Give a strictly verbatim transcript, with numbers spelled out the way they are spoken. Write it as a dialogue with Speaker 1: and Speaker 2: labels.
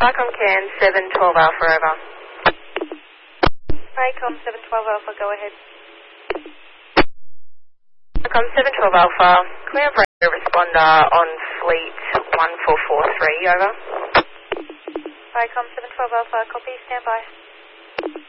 Speaker 1: Vicom Can seven twelve Alpha, over.
Speaker 2: Vicom seven twelve Alpha, go ahead.
Speaker 1: Vicom seven twelve Alpha, can we have radio responder on fleet one four four three, over?
Speaker 2: Vicom seven twelve Alpha, copy, stand by.